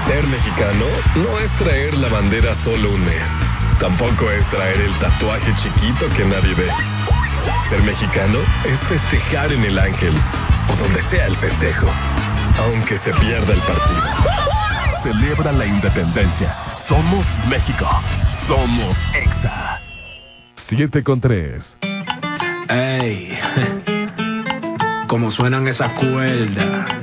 Ser mexicano no es traer la bandera solo un mes. Tampoco es traer el tatuaje chiquito que nadie ve. Ser mexicano es festejar en el Ángel o donde sea el festejo, aunque se pierda el partido. Celebra la independencia. Somos México. Somos Exa. 7:3. Ey, como suenan esas cuerdas.